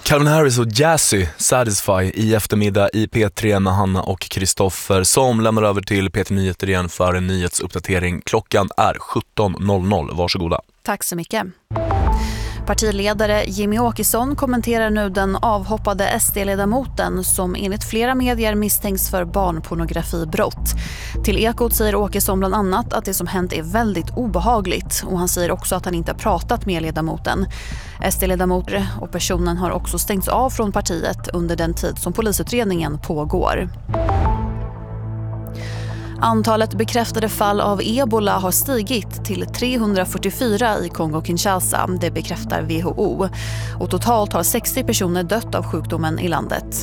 Calvin Harris och Jazzy, Satisfy, i eftermiddag i P3 med Hanna och Kristoffer, som lämnar över till P3 Nyheter igen för en nyhetsuppdatering. Klockan är 17.00. Varsågoda. Tack så mycket. Partiledare Jimmy Åkesson kommenterar nu den avhoppade SD-ledamoten som enligt flera medier misstänks för barnpornografibrott. Till Ekot säger Åkesson bland annat att det som hänt är väldigt obehagligt, och han säger också att han inte har pratat med ledamoten. SD-ledamoten och personen har också stängts av från partiet under den tid som polisutredningen pågår. Antalet bekräftade fall av ebola har stigit till 344 i Kongo-Kinshasa, det bekräftar WHO. Och totalt har 60 personer dött av sjukdomen i landet.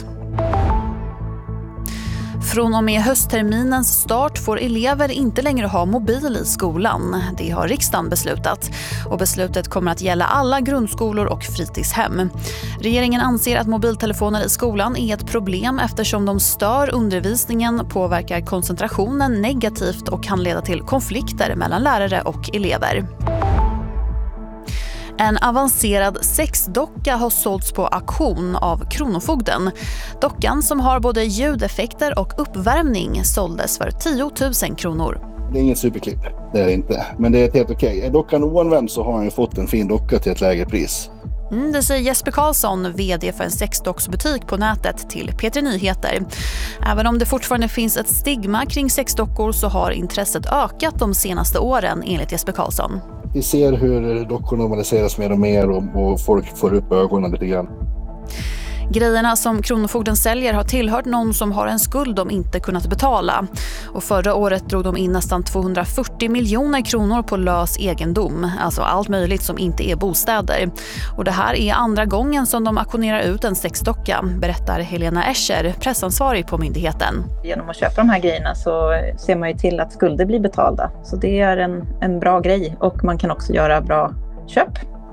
Från och med höstterminens start får elever inte längre ha mobil i skolan. Det har riksdagen beslutat. Och beslutet kommer att gälla alla grundskolor och fritidshem. Regeringen anser att mobiltelefoner i skolan är ett problem eftersom de stör undervisningen, påverkar koncentrationen negativt och kan leda till konflikter mellan lärare och elever. En avancerad sexdocka har sålts på auktion av Kronofogden. Dockan, som har både ljudeffekter och uppvärmning, såldes för 10 000 kronor. Det är inget superklipp, det är det inte. Men det är helt okej. Är dockan oanvänd så har han ju fått en fin docka till ett lägre pris. Det säger Jesper Karlsson, vd för en sexdocksbutik på nätet, till P3 Nyheter. Även om det fortfarande finns ett stigma kring sexdockor så har intresset ökat de senaste åren, enligt Jesper Karlsson. Vi ser hur dockor normaliseras mer och mer och folk får upp ögonen lite grann. Grejerna som Kronofogden säljer har tillhört någon som har en skuld de inte kunnat betala. Och förra året drog de in nästan 240 miljoner kronor på lös egendom. Alltså allt möjligt som inte är bostäder. Och det här är andra gången som de auktionerar ut en sexdocka, berättar Helena Escher, pressansvarig på myndigheten. Genom att köpa de här grejerna så ser man ju till att skulder blir betalda. Så det är en bra grej, och man kan också göra bra köp.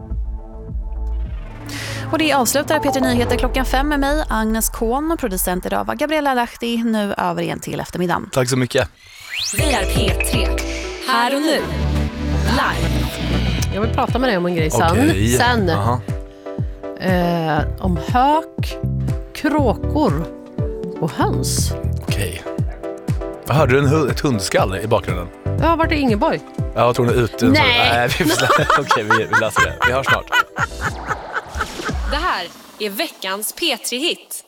Och det avslutar P3 Nyheter klockan 5 med mig, Agnes Kohn, producent idag var Gabriella Lahti. Nu över igen till eftermiddagen. Tack så mycket. Vi är P3. Här och nu. Live. Jag vill prata med dig om en grej sen. Okej. Sen. Aha. Om hök, kråkor och höns. Okej. Jag hörde du ett hundskall i bakgrunden? Ja, vart är Ingeborg? Jag tror hon är ute. Nej. Okej, vi läser det. Vi hörs snart. Det här är veckans P3-hit.